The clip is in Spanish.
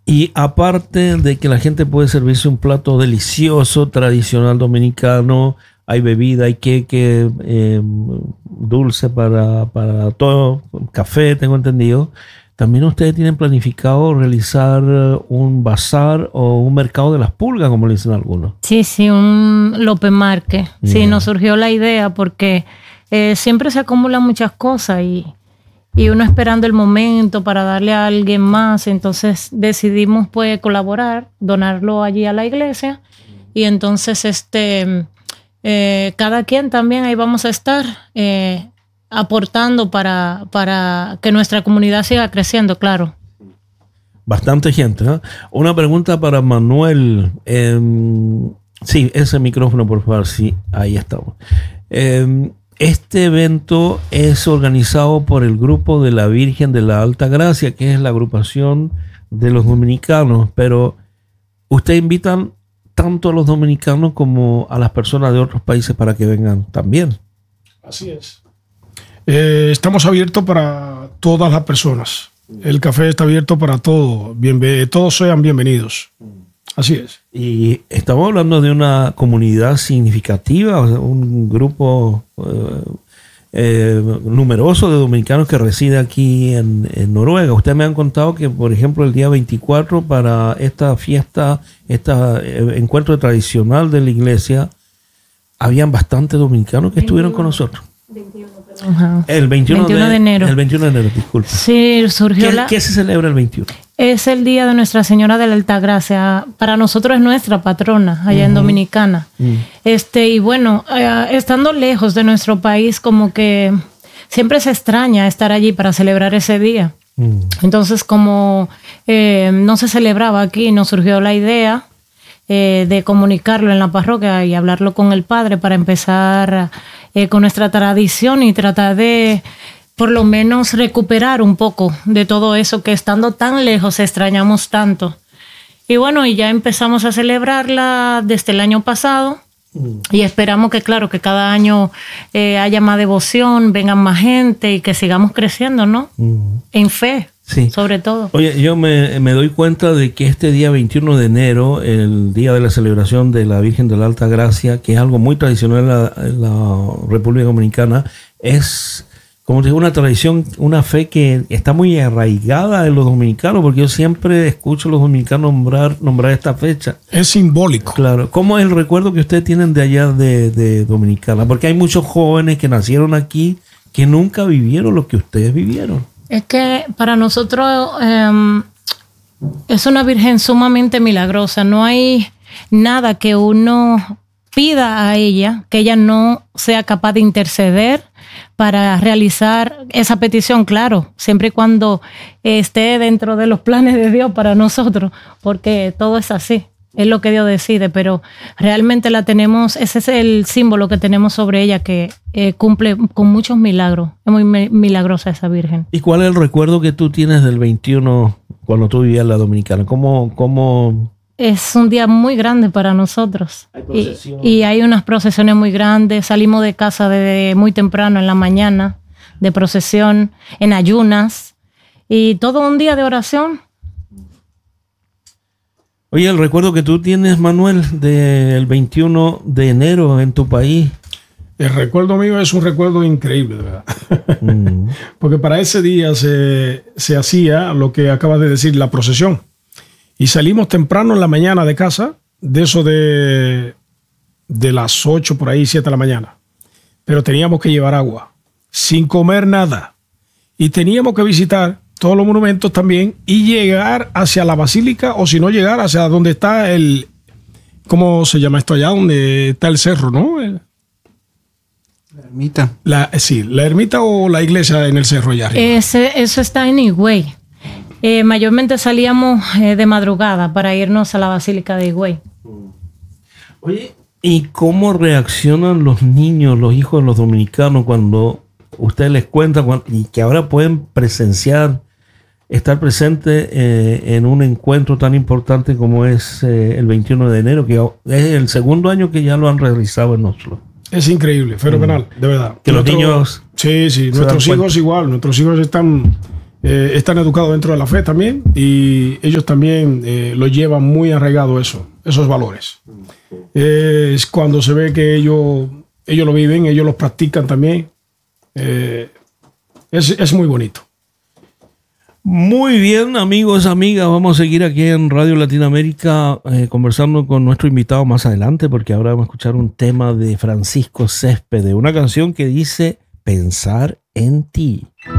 Y aparte de que la gente puede servirse un plato delicioso, tradicional dominicano, hay bebida, hay queque, dulce para todo, café, tengo entendido. También ustedes tienen planificado realizar un bazar o un mercado de las pulgas, como le dicen algunos. Sí, un López Márquez. Sí, nos surgió la idea porque siempre se acumulan muchas cosas y uno esperando el momento para darle a alguien más. Entonces decidimos pues colaborar, donarlo allí a la iglesia y entonces cada quien también ahí vamos a estar aportando para que nuestra comunidad siga creciendo, claro. Bastante gente, ¿eh? Una pregunta para Manuel. Sí, ese micrófono, por favor. Sí, ahí estamos. Este evento es organizado por el grupo de la Virgen de la Alta Gracia, que es la agrupación de los dominicanos, pero ustedes invitan tanto a los dominicanos como a las personas de otros países para que vengan también. Así es. Estamos abiertos para todas las personas. El café está abierto para todos. Todos sean bienvenidos. Así es. Y estamos hablando de una comunidad significativa, un grupo numeroso de dominicanos que reside aquí en Noruega. Ustedes me han contado que, por ejemplo, el día 24 para esta fiesta, encuentro tradicional de la iglesia, habían bastantes dominicanos que estuvieron con nosotros. 21, ajá. El 21 de enero. El 21 de enero, disculpe. Sí, surgió ¿Qué se celebra el 21? Es el día de Nuestra Señora de la Altagracia. Para nosotros es nuestra patrona allá en Dominicana. Y bueno, estando lejos de nuestro país, como que siempre se extraña estar allí para celebrar ese día. Entonces, como no se celebraba aquí, nos surgió la idea de comunicarlo en la parroquia y hablarlo con el padre para empezar con nuestra tradición y tratar de por lo menos recuperar un poco de todo eso que estando tan lejos extrañamos tanto. Y bueno, y ya empezamos a celebrarla desde el año pasado y esperamos que, claro, que cada año haya más devoción, vengan más gente y que sigamos creciendo, ¿no? En fe, sí. Sobre todo. Oye, yo me doy cuenta de que este día 21 de enero, el día de la celebración de la Virgen de la Alta Gracia, que es algo muy tradicional en la República Dominicana, es, como te digo, una tradición, una fe que está muy arraigada en los dominicanos, porque yo siempre escucho a los dominicanos nombrar esta fecha. Es simbólico. Claro. ¿Cómo es el recuerdo que ustedes tienen de allá de Dominicana? Porque hay muchos jóvenes que nacieron aquí que nunca vivieron lo que ustedes vivieron. Es que para nosotros es una Virgen sumamente milagrosa. No hay nada que uno pida a ella que ella no sea capaz de interceder para realizar esa petición, claro, siempre y cuando esté dentro de los planes de Dios para nosotros, porque todo es así, es lo que Dios decide, pero realmente la tenemos, ese es el símbolo que tenemos sobre ella que cumple con muchos milagros, es muy milagrosa esa Virgen. ¿Y cuál es el recuerdo que tú tienes del 21 cuando tú vivías en la Dominicana? ¿Cómo? Es un día muy grande para nosotros y hay unas procesiones muy grandes. Salimos de casa desde muy temprano en la mañana de procesión, en ayunas y todo un día de oración. Oye, el recuerdo que tú tienes, Manuel, del 21 de enero en tu país. El recuerdo mío es un recuerdo increíble, de verdad. Porque para ese día se hacía lo que acabas de decir, la procesión. Y salimos temprano en la mañana de casa, de eso de las 8 por ahí, 7 de la mañana. Pero teníamos que llevar agua, sin comer nada. Y teníamos que visitar todos los monumentos también y llegar hacia la basílica, o si no, llegar hacia donde está ¿cómo se llama esto allá? Donde está el cerro, ¿no? La ermita. Sí, la ermita o la iglesia en el cerro allá arriba. Eso está en Higüey. Mayormente salíamos de madrugada para irnos a la Basílica de Higüey. Oye, ¿y cómo reaccionan los niños, los hijos de los dominicanos cuando ustedes les cuentan y que ahora pueden estar presentes en un encuentro tan importante como es el 21 de enero, que es el segundo año que ya lo han realizado en Oslo? Es increíble, fenomenal, de verdad. Que los niños... Sí, nuestros hijos igual, nuestros hijos están están educados dentro de la fe también y ellos también lo llevan muy arraigado esos valores. Es cuando se ve que ellos lo viven, ellos los practican también. Es muy bonito. Muy bien, amigos, amigas, vamos a seguir aquí en Radio Latinoamérica conversando con nuestro invitado más adelante, porque ahora vamos a escuchar un tema de Francisco Céspedes, una canción que dice Pensar en ti.